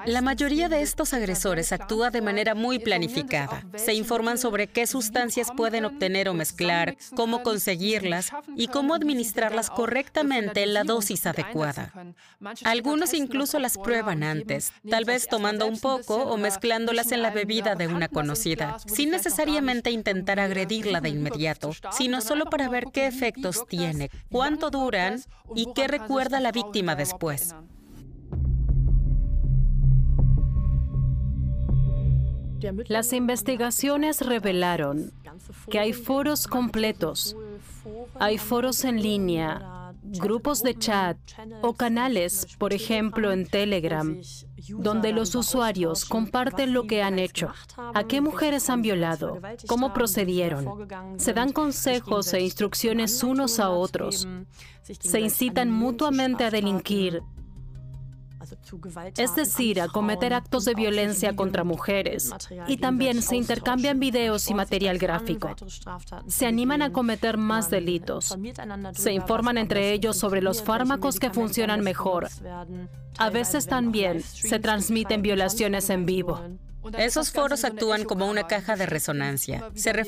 La mayoría de estos agresores actúa de manera muy planificada. Se informan sobre qué sustancias pueden obtener o mezclar, cómo conseguirlas y cómo administrarlas correctamente en la dosis adecuada. Algunos incluso las prueban antes, tal vez tomando un poco o mezclándolas en la bebida de una conocida, sin necesariamente intentar agredirla de inmediato, sino solo para ver qué efectos tiene, cuánto duran y qué recuerda la víctima después. Las investigaciones revelaron que hay foros completos, hay foros en línea, grupos de chat o canales, por ejemplo en Telegram, donde los usuarios comparten lo que han hecho, a qué mujeres han violado, cómo procedieron, se dan consejos e instrucciones unos a otros, se incitan mutuamente a delinquir, es decir, a cometer actos de violencia contra mujeres, y también se intercambian videos y material gráfico. Se animan a cometer más delitos. Se informan entre ellos sobre los fármacos que funcionan mejor. A veces también se transmiten violaciones en vivo. Esos foros actúan como una caja de resonancia. Se